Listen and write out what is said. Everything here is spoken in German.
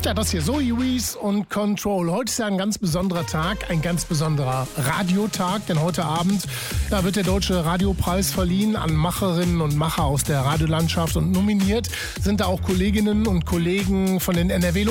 Ja, das hier Zoe Wees und Control. Heute ist ja ein ganz besonderer Tag, ein ganz besonderer Radiotag, denn heute Abend wird der Deutsche Radiopreis verliehen an Macherinnen und Macher aus der Radiolandschaft und nominiert sind da auch Kolleginnen und Kollegen von den NRW